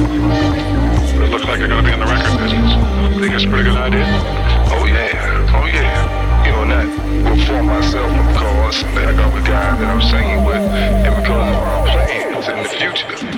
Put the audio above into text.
But it looks like you're gonna be in the record business. Think it's a pretty good idea? Oh yeah. You know, not before myself, of course. And I got the guy that I'm singing with, and because of our plans in the future.